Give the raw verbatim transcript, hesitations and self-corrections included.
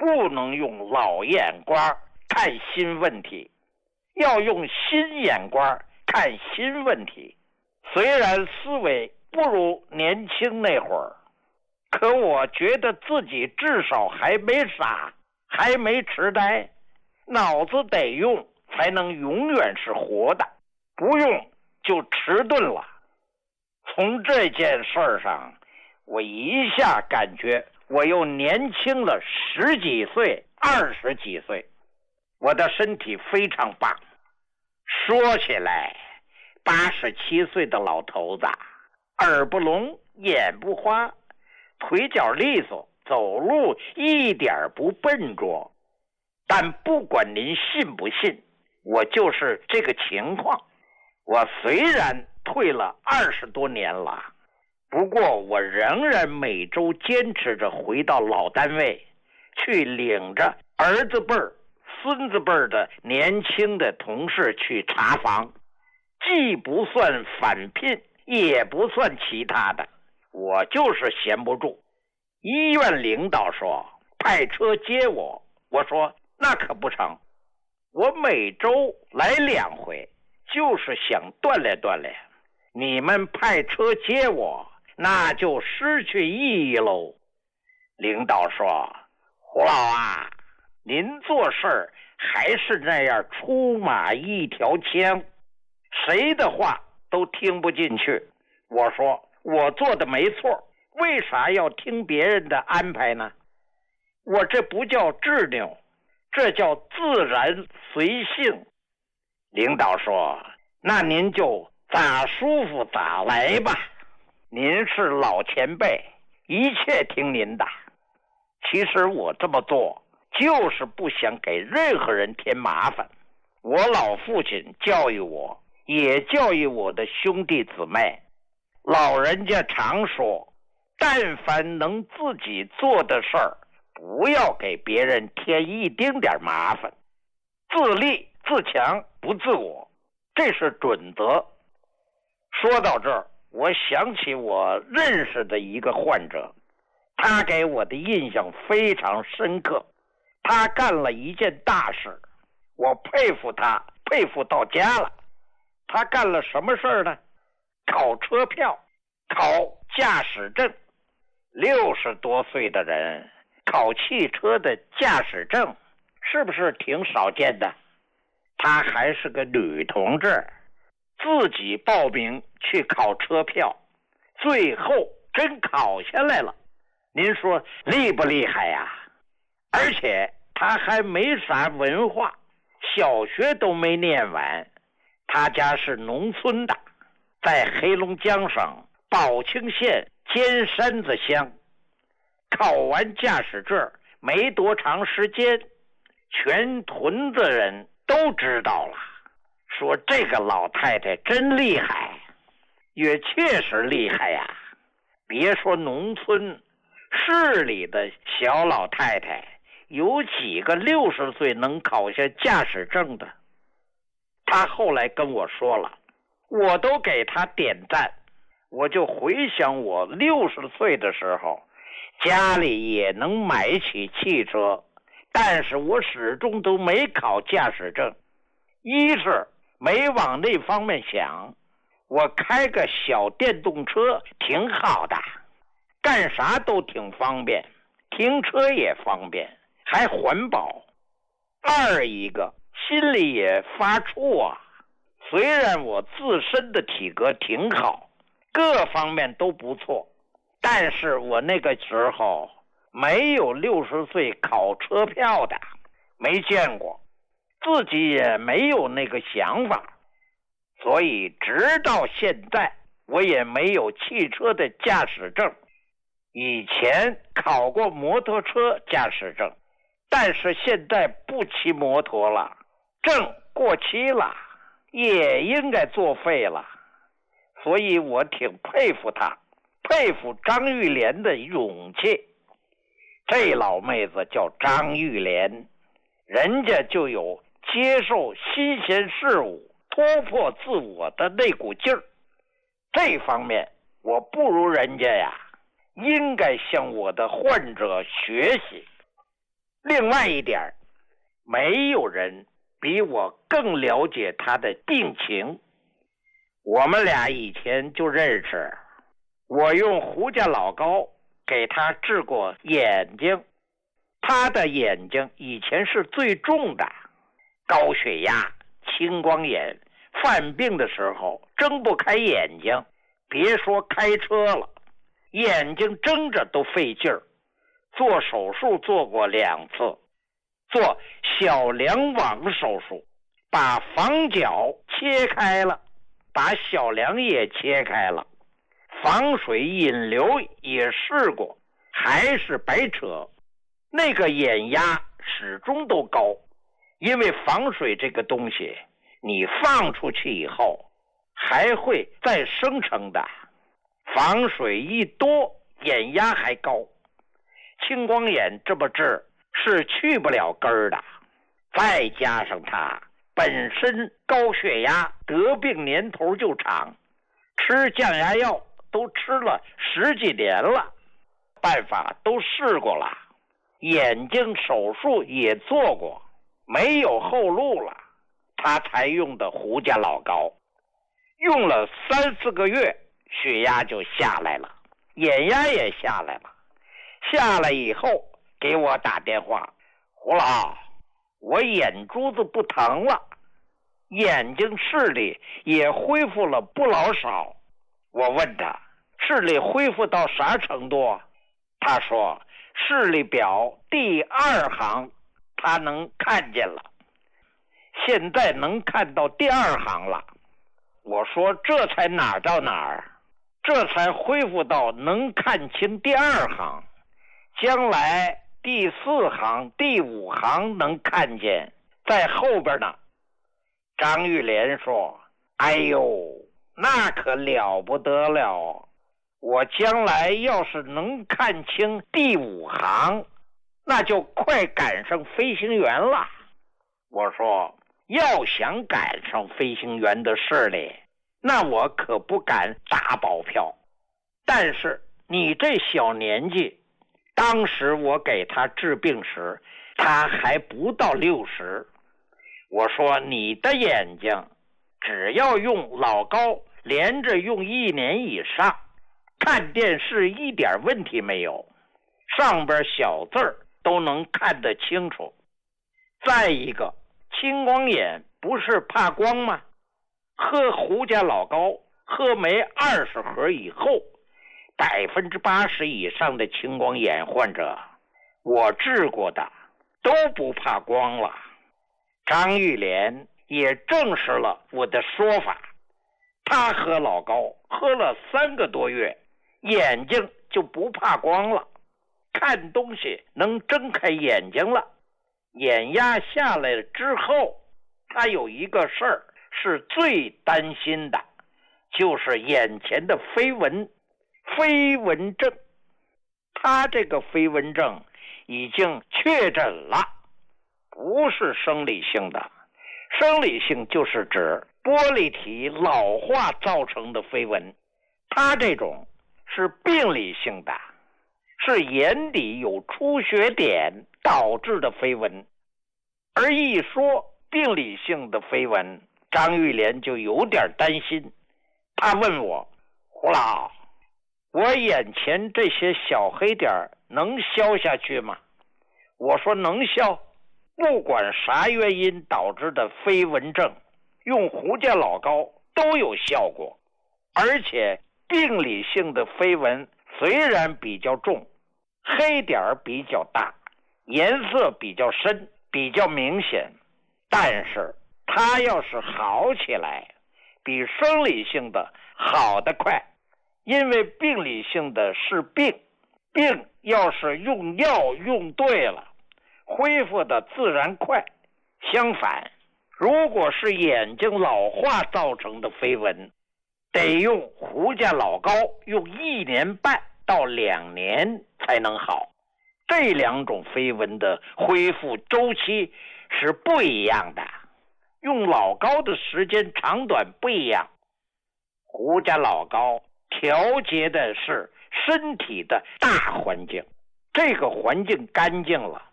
不能用老眼光看新问题，要用新眼光看新问题。虽然思维不如年轻那会儿，可我觉得自己至少还没傻，还没痴呆，脑子得用才能永远是活的，不用就迟钝了。从这件事上，我一下感觉我又年轻了十几岁、二十几岁，我的身体非常棒。说起来，八十七岁的老头子，耳不聋，眼不花，腿脚利索，走路一点不笨拙。但不管您信不信，我就是这个情况。我虽然退了二十多年了，不过我仍然每周坚持着回到老单位，去领着儿子辈儿、孙子辈儿的年轻的同事去查房，既不算返聘，也不算其他的，我就是闲不住。医院领导说派车接我，我说那可不成，我每周来两回，就是想锻炼锻炼。你们派车接我，那就失去意义喽。领导说，胡老啊，您做事儿还是那样出马一条枪，谁的话都听不进去。我说我做的没错，为啥要听别人的安排呢？我这不叫执拗，这叫自然随性。领导说，那您就咋舒服咋来吧，您是老前辈，一切听您的。其实我这么做就是不想给任何人添麻烦。我老父亲教育我，也教育我的兄弟姊妹，老人家常说，但凡能自己做的事儿，不要给别人添一丁点麻烦，自立自强不自我，这是准则。说到这儿，我想起我认识的一个患者，他给我的印象非常深刻。他干了一件大事，我佩服他，佩服到家了。他干了什么事呢？考车票，考驾驶证。六十多岁的人考汽车的驾驶证，是不是挺少见的？她还是个女同志，自己报名去考车票，最后真考下来了。您说厉不厉害呀？而且她还没啥文化，小学都没念完。她家是农村的，在黑龙江省宝清县尖山子乡。考完驾驶证没多长时间，全屯子人都知道了，说这个老太太真厉害，也确实厉害呀。别说农村，市里的小老太太有几个六十岁能考下驾驶证的？她后来跟我说了，我都给她点赞。我就回想我六十岁的时候，家里也能买起汽车，但是我始终都没考驾驶证。一是没往那方面想，我开个小电动车挺好的，干啥都挺方便，停车也方便，还环保。二一个心里也发怵啊，虽然我自身的体格挺好，各方面都不错，但是我那个时候没有六十岁考车票的，没见过，自己也没有那个想法，所以直到现在我也没有汽车的驾驶证。以前考过摩托车驾驶证，但是现在不骑摩托了，证过期了，也应该作废了。所以我挺佩服他，佩服张玉莲的勇气。这老妹子叫张玉莲，人家就有接受新鲜事物、突破自我的那股劲儿。这方面我不如人家呀，应该向我的患者学习。 另外一点，没有人比我更了解他的病情。我们俩以前就认识，我用胡家老高给他治过眼睛，他的眼睛以前是最重的，高血压、青光眼，犯病的时候睁不开眼睛，别说开车了，眼睛睁着都费劲儿。做手术做过两次，做小梁网手术，把房角切开了，把小梁也切开了，防水引流也试过，还是白扯。那个眼压始终都高，因为防水这个东西你放出去以后还会再生成的，防水一多眼压还高，青光眼这么治是去不了根儿的。再加上他本身高血压，得病年头就长，吃降压药都吃了十几年了，办法都试过了，眼睛手术也做过，没有后路了，他才用的胡家老高。用了三四个月，血压就下来了，眼压也下来了。下来以后给我打电话，胡老，我眼珠子不疼了，眼睛视力也恢复了不老少。我问他视力恢复到啥程度，他说视力表第二行他能看见了，现在能看到第二行了。我说这才哪到哪儿，这才恢复到能看清第二行，将来第四行第五行能看见，在后边呢。张玉莲说，哎呦，那可了不得了，我将来要是能看清第五行，那就快赶上飞行员了。我说要想赶上飞行员的视力，那我可不敢打保票，但是你这小年纪，当时我给他治病时他还不到六十，我说你的眼睛只要用老高连着用一年以上，看电视一点问题没有，上边小字儿都能看得清楚。再一个，青光眼不是怕光吗？喝胡家老高喝没二十盒以后，百分之八十以上的青光眼患者我治过的都不怕光了。张玉莲也证实了我的说法，他喝老高喝了三个多月，眼睛就不怕光了，看东西能睁开眼睛了。眼压下来了之后，他有一个事儿是最担心的，就是眼前的飞蚊飞蚊症。他这个飞蚊症已经确诊了，不是生理性的，生理性就是指玻璃体老化造成的飞蚊，他这种是病理性的，是眼底有出血点导致的飞蚊。而一说病理性的飞蚊，张玉莲就有点担心，他问我，胡老，我眼前这些小黑点能消下去吗？我说能消，不管啥原因导致的飞蚊症，用胡家老高都有效果。而且病理性的飞蚊虽然比较重，黑点比较大，颜色比较深，比较明显，但是它要是好起来，比生理性的好得快。因为病理性的是病，病要是用药用对了，恢复的自然快。相反，如果是眼睛老化造成的飞蚊，得用胡家老高用一年半到两年才能好。这两种飞蚊的恢复周期是不一样的，用老高的时间长短不一样。胡家老高调节的是身体的大环境，这个环境干净了，